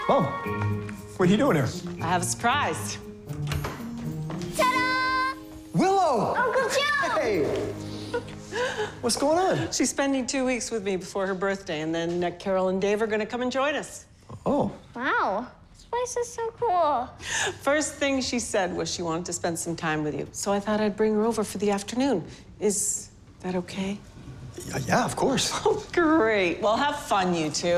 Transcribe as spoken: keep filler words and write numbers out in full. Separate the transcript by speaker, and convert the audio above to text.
Speaker 1: Mom, what are you doing here?
Speaker 2: I have a surprise.
Speaker 3: Ta-da!
Speaker 1: Willow!
Speaker 3: Uncle Joe!
Speaker 1: Hey! What's going on?
Speaker 2: She's spending two weeks with me before her birthday, and then uh, Carol and Dave are going to come and join us.
Speaker 1: Oh.
Speaker 3: Wow, this place is so cool.
Speaker 2: First thing she said was she wanted to spend some time with you, so I thought I'd bring her over for the afternoon. Is that okay?
Speaker 1: Yeah, yeah, of course.
Speaker 2: Oh, great. Well, have fun, you two.